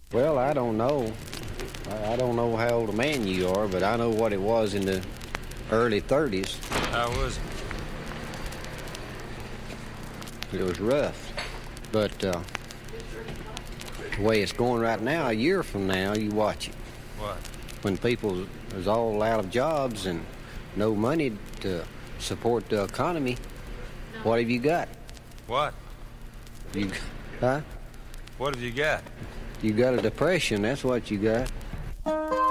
Well, I don't know. I don't know how old a man you are, but I know what it was in the early 30s. How was it? It was rough. But the way it's going right now, a year from now, you watch it. What? When people is all out of jobs and no money to support the economy, what have you got? What? Huh? What have you got? You got a depression, that's what you got.